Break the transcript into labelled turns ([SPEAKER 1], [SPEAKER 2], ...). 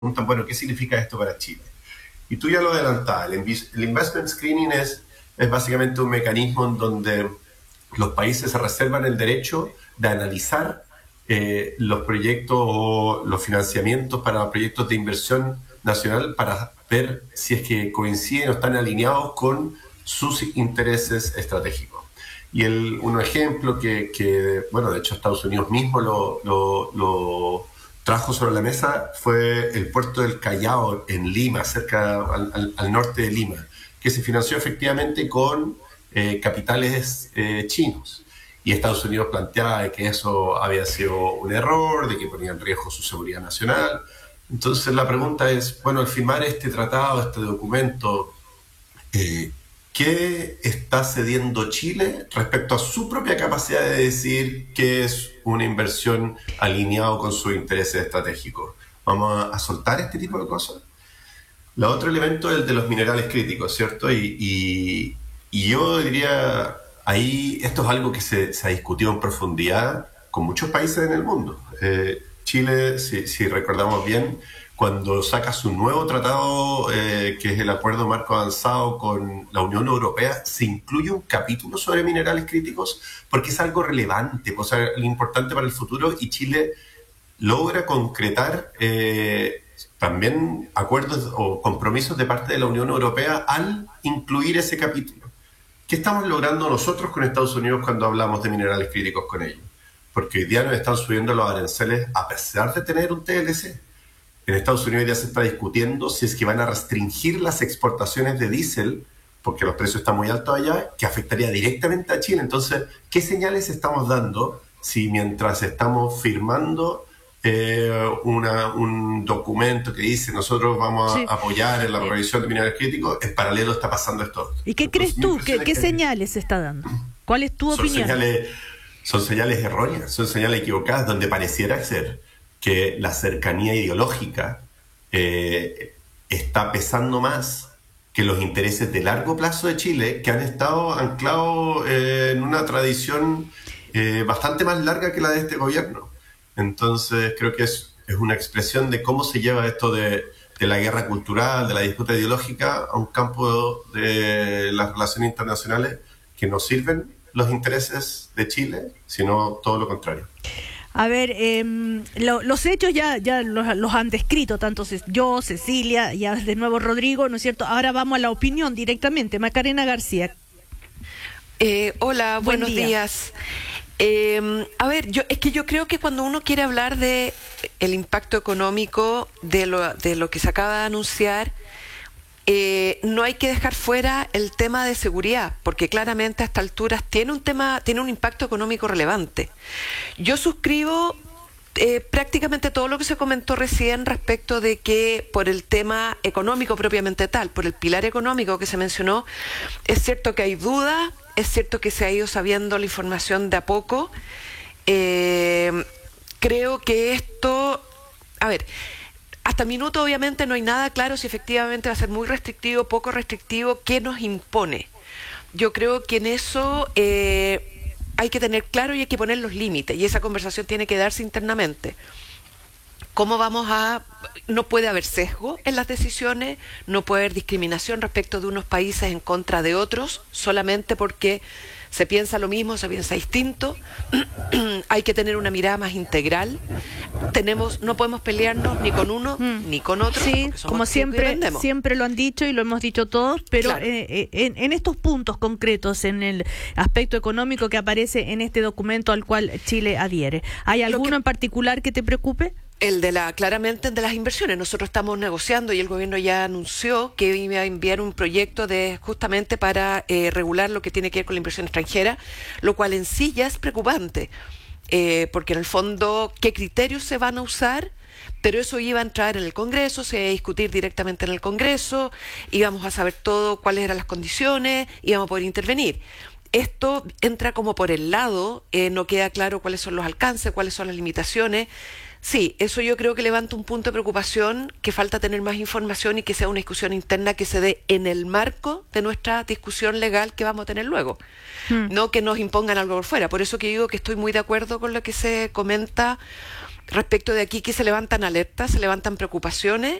[SPEAKER 1] preguntan, bueno, ¿qué significa esto para Chile? Y tú ya lo adelantabas, el investment screening es básicamente un mecanismo en donde los países se reservan el derecho de analizar los proyectos o los financiamientos para proyectos de inversión nacional para ver si es que coinciden o están alineados con sus intereses estratégicos. Y un ejemplo bueno, de hecho Estados Unidos mismo lo trajo sobre la mesa fue el puerto del Callao en Lima, cerca al norte de Lima, que se financió efectivamente con capitales chinos. Y Estados Unidos planteaba que eso había sido un error, de que ponía en riesgo su seguridad nacional. Entonces la pregunta es, bueno, al firmar este tratado, este documento, eh, ¿qué está cediendo Chile respecto a su propia capacidad de decir qué es una inversión alineado con sus intereses estratégicos? ¿Vamos a soltar este tipo de cosas? El otro elemento es el de los minerales críticos, ¿cierto? Y yo diría, ahí esto es algo que se ha discutido en profundidad con muchos países en el mundo. Chile, si recordamos bien, cuando saca su nuevo tratado, que es el Acuerdo Marco Avanzado con la Unión Europea, se incluye un capítulo sobre minerales críticos porque es algo relevante, o sea, importante para el futuro, y Chile logra concretar también acuerdos o compromisos de parte de la Unión Europea al incluir ese capítulo. ¿Qué estamos logrando nosotros con Estados Unidos cuando hablamos de minerales críticos con ellos? Porque hoy día nos están subiendo los aranceles a pesar de tener un TLC. En Estados Unidos ya se está discutiendo si es que van a restringir las exportaciones de diésel, porque los precios están muy altos allá, que afectaría directamente a Chile. Entonces, ¿qué señales estamos dando si mientras estamos firmando un documento que dice nosotros vamos
[SPEAKER 2] Sí.
[SPEAKER 1] a apoyar en la revisión de minerales críticos, en paralelo está pasando esto?
[SPEAKER 2] ¿Y qué crees
[SPEAKER 1] Entonces, mi
[SPEAKER 2] tú?
[SPEAKER 1] impresión
[SPEAKER 2] ¿Qué,
[SPEAKER 1] es
[SPEAKER 2] qué
[SPEAKER 1] que
[SPEAKER 2] señales se está dando? ¿Cuál es tu
[SPEAKER 1] son
[SPEAKER 2] opinión?
[SPEAKER 1] señales, son señales erróneas, son señales equivocadas, donde pareciera ser que la cercanía ideológica está pesando más que los intereses de largo plazo de Chile, que han estado anclados en una tradición bastante más larga que la de este gobierno. Entonces creo que es una expresión de cómo se lleva esto de la guerra cultural, de la disputa ideológica, a un campo de las relaciones internacionales que no sirven los intereses de Chile, sino todo lo contrario.
[SPEAKER 2] A ver, los hechos ya los han descrito, tanto yo, Cecilia, ya de nuevo Rodrigo, ¿no es cierto? Ahora vamos a la opinión directamente. Macarena García,
[SPEAKER 3] Hola,
[SPEAKER 2] buen
[SPEAKER 3] buenos
[SPEAKER 2] día.
[SPEAKER 3] días. A ver, es que yo creo que cuando uno quiere hablar de el impacto económico de lo que se acaba de anunciar, no hay que dejar fuera el tema de seguridad, porque claramente a estas alturas tiene un impacto económico relevante. Yo suscribo prácticamente todo lo que se comentó recién respecto de que por el tema económico propiamente tal, por el pilar económico que se mencionó, es cierto que hay dudas, es cierto que se ha ido sabiendo la información de a poco. Eh, Creo que esto, a ver, hasta minuto obviamente no hay nada claro si efectivamente va a ser muy restrictivo, poco restrictivo, qué nos impone. Yo creo que en eso hay que tener claro y hay que poner los límites y esa conversación tiene que darse internamente. ¿Cómo vamos a...? No puede haber sesgo en las decisiones, no puede haber discriminación respecto de unos países en contra de otros, solamente porque se piensa lo mismo, se piensa distinto. Hay que tener una mirada más integral. No podemos pelearnos ni con uno
[SPEAKER 2] Mm.
[SPEAKER 3] ni con otro,
[SPEAKER 2] Sí,
[SPEAKER 3] porque somos
[SPEAKER 2] como
[SPEAKER 3] distintos y
[SPEAKER 2] siempre,
[SPEAKER 3] dependemos.
[SPEAKER 2] siempre lo han dicho y lo hemos dicho todos, pero
[SPEAKER 3] Claro.
[SPEAKER 2] en estos puntos concretos, en el aspecto económico que aparece en este documento al cual Chile adhiere, ¿hay
[SPEAKER 3] Lo
[SPEAKER 2] alguno
[SPEAKER 3] que
[SPEAKER 2] en particular que te preocupe?
[SPEAKER 3] Claramente el de las inversiones. Nosotros estamos negociando y el gobierno ya anunció que iba a enviar un proyecto justamente para regular lo que tiene que ver con la inversión extranjera, lo cual en sí ya es preocupante, porque en el fondo, ¿qué criterios se van a usar? Pero eso iba a entrar en el Congreso, se iba a discutir directamente en el Congreso, íbamos a saber todo, cuáles eran las condiciones, íbamos a poder intervenir. Esto entra como por el lado, no queda claro cuáles son los alcances, cuáles son las limitaciones. Sí, eso yo creo que levanta un punto de preocupación, que falta tener más información y que sea una discusión interna que se dé en el marco de nuestra discusión legal que vamos a tener luego.
[SPEAKER 2] Mm.
[SPEAKER 3] No que nos impongan algo por fuera. Por eso que digo que estoy muy de acuerdo con lo que se comenta respecto de aquí que se levantan alertas, se levantan preocupaciones